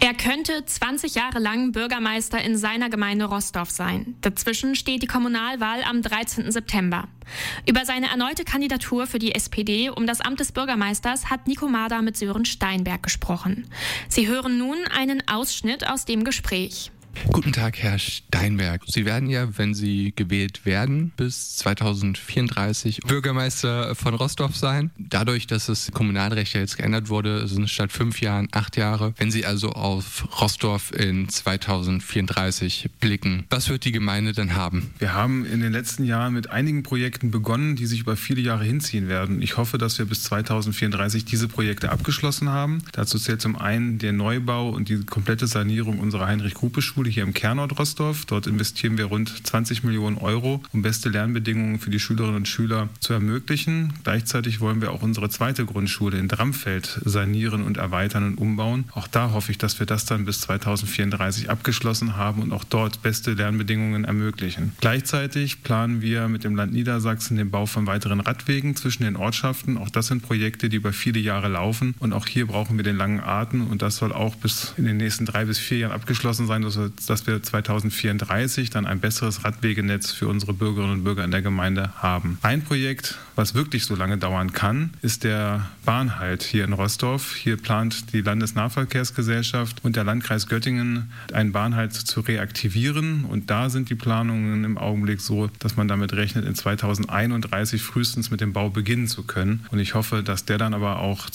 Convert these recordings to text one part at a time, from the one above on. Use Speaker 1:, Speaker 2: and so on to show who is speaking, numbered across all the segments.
Speaker 1: Er könnte 20 Jahre lang Bürgermeister in seiner Gemeinde Roßdorf sein. Dazwischen steht die Kommunalwahl am 13. September. Über seine erneute Kandidatur für die SPD um das Amt des Bürgermeisters hat Nico Mader mit Sören Steinberg gesprochen. Sie hören nun einen Ausschnitt aus dem Gespräch.
Speaker 2: Guten Tag, Herr Steinberg. Sie werden ja, wenn Sie gewählt werden, bis 2034 Bürgermeister von Roßdorf sein. Dadurch, dass das Kommunalrecht ja jetzt geändert wurde, sind es statt 5 Jahren 8 Jahre. Wenn Sie also auf Roßdorf in 2034 blicken, was wird die Gemeinde dann haben?
Speaker 3: Wir haben in den letzten Jahren mit einigen Projekten begonnen, die sich über viele Jahre hinziehen werden. Ich hoffe, dass wir bis 2034 diese Projekte abgeschlossen haben. Dazu zählt zum einen der Neubau und die komplette Sanierung unserer Heinrich-Krupe-Schule hier im Kernort Roßdorf. Dort investieren wir rund 20 Millionen Euro, um beste Lernbedingungen für die Schülerinnen und Schüler zu ermöglichen. Gleichzeitig wollen wir auch unsere zweite Grundschule in Dramfeld sanieren und erweitern und umbauen. Auch da hoffe ich, dass wir das dann bis 2034 abgeschlossen haben und auch dort beste Lernbedingungen ermöglichen. Gleichzeitig planen wir mit dem Land Niedersachsen den Bau von weiteren Radwegen zwischen den Ortschaften. Auch das sind Projekte, die über viele Jahre laufen. Und auch hier brauchen wir den langen Atem. Und das soll auch bis in den nächsten 3 bis 4 Jahren abgeschlossen sein, dass wir 2034 dann ein besseres Radwegenetz für unsere Bürgerinnen und Bürger in der Gemeinde haben. Ein Projekt, was wirklich so lange dauern kann, ist der Bahnhalt hier in Roßdorf. Hier plant die Landesnahverkehrsgesellschaft und der Landkreis Göttingen, einen Bahnhalt zu reaktivieren. Und da sind die Planungen im Augenblick so, dass man damit rechnet, in 2031 frühestens mit dem Bau beginnen zu können. Und ich hoffe, dass der dann aber auch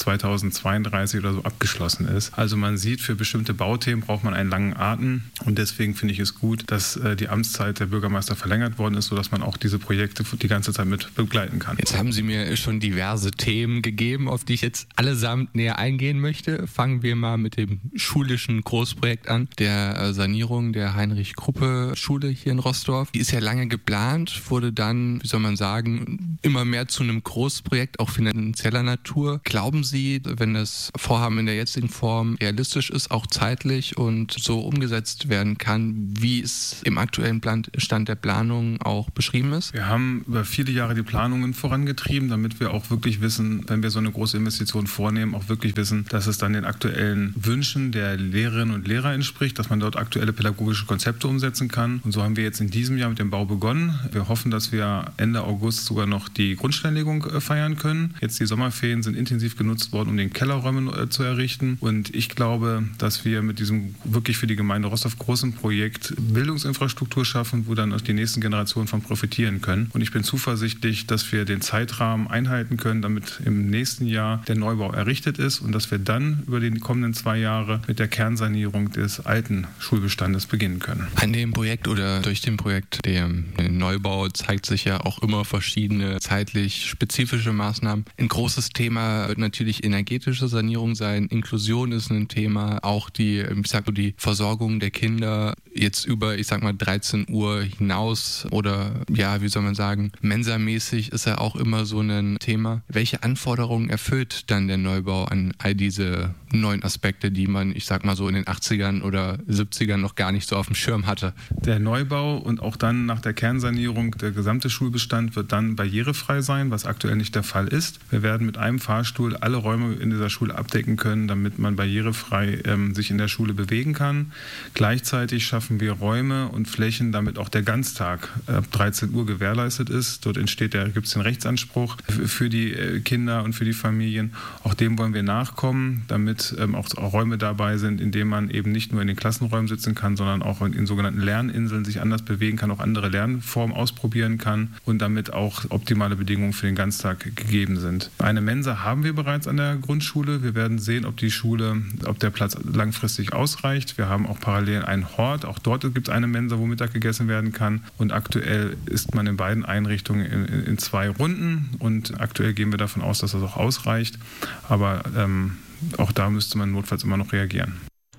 Speaker 3: 2032 oder so abgeschlossen ist. Also man sieht, für bestimmte Bauthemen braucht man einen langen Atem. Und deswegen finde ich es gut, dass die Amtszeit der Bürgermeister verlängert worden ist, sodass man auch diese Projekte die ganze Zeit mit begleiten kann.
Speaker 2: Jetzt haben Sie mir schon diverse Themen gegeben, auf die ich jetzt allesamt näher eingehen möchte. Fangen wir mal mit dem schulischen Großprojekt an, der Sanierung der Heinrich-Krupe-Schule hier in Roßdorf. Die ist ja lange geplant, wurde dann, wie soll man sagen, immer mehr zu einem Großprojekt, auch finanzieller Natur. Glauben Sie, wenn das Vorhaben in der jetzigen Form realistisch ist, auch zeitlich und so umgesetzt werden kann, wie es im aktuellen Stand der Planung auch beschrieben ist?
Speaker 3: Wir haben über viele Jahre die Planungen vorangetrieben, damit wir auch wirklich wissen, wenn wir so eine große Investition vornehmen, auch wirklich wissen, dass es dann den aktuellen Wünschen der Lehrerinnen und Lehrer entspricht, dass man dort aktuelle pädagogische Konzepte umsetzen kann. Und so haben wir jetzt in diesem Jahr mit dem Bau begonnen. Wir hoffen, dass wir Ende August sogar noch die Grundsteinlegung feiern können. Jetzt die Sommerferien sind intensiv genutzt worden, um den Kellerräume zu errichten. Und ich glaube, dass wir mit diesem wirklich für die Gemeinde Roßdorf großen Projekt Bildungsinfrastruktur schaffen, wo dann auch die nächsten Generationen von profitieren können. Und ich bin zuversichtlich, dass wir den Zeitrahmen einhalten können, damit im nächsten Jahr der Neubau errichtet ist und dass wir dann über die kommenden 2 Jahre mit der Kernsanierung des alten Schulbestandes beginnen können.
Speaker 2: An dem Projekt oder durch den Projekt, dem Neubau, zeigt sich ja auch immer verschiedene zeitlich spezifische Maßnahmen. Ein großes Thema wird natürlich energetische Sanierung sein. Inklusion ist ein Thema, auch die Versorgung der Kinder jetzt über, 13 Uhr hinaus oder ja, wie soll man sagen, mensamäßig ist ja auch immer so ein Thema. Welche Anforderungen erfüllt dann der Neubau an all diese neuen Aspekte, die man, so in den 80ern oder 70ern noch gar nicht so auf dem Schirm hatte?
Speaker 3: Der Neubau und auch dann nach der Kernsanierung der gesamte Schulbestand wird dann barrierefrei sein, was aktuell nicht der Fall ist. Wir werden mit einem Fahrstuhl alle Räume in dieser Schule abdecken können, damit man barrierefrei sich in der Schule bewegen kann. Gleichzeitig schaffen wir Räume und Flächen, damit auch der Ganztag ab 13 Uhr gewährleistet ist. Dort gibt es den Rechtsanspruch für die Kinder und für die Familien. Auch dem wollen wir nachkommen, damit auch Räume dabei sind, in denen man eben nicht nur in den Klassenräumen sitzen kann, sondern auch in sogenannten Lerninseln sich anders bewegen kann, auch andere Lernformen ausprobieren kann und damit auch optimale Bedingungen für den Ganztag gegeben sind. Eine Mensa haben wir bereits an der Grundschule. Wir werden sehen, ob der Platz langfristig ausreicht. Wir haben auch parallel einen Hort. Auch dort gibt es eine Mensa, wo Mittag gegessen werden kann. Und aktuell ist man in beiden Einrichtungen in 2 Runden. Und aktuell gehen wir davon aus, dass das auch ausreicht. Aber auch da müsste man notfalls immer noch reagieren.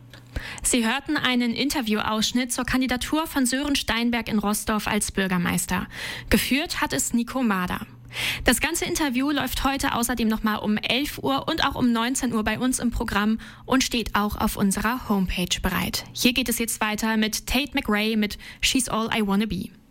Speaker 1: Sie hörten einen Interviewausschnitt zur Kandidatur von Sören Steinberg in Roßdorf als Bürgermeister. Geführt hat es Nico Mader. Das ganze Interview läuft heute außerdem nochmal um 11 Uhr und auch um 19 Uhr bei uns im Programm und steht auch auf unserer Homepage bereit. Hier geht es jetzt weiter mit Tate McRae mit She's All I Wanna Be.